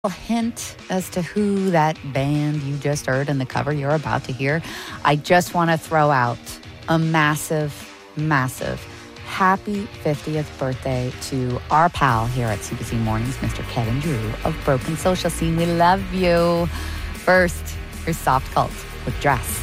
A hint as to who that band you just heard and the cover you're about to hear, I just want to throw out a massive, massive happy 50th birthday to our pal here at CBC Mornings, Mr. Kevin Drew of Broken Social Scene. We love you. First, here's Soft Cult with Dress.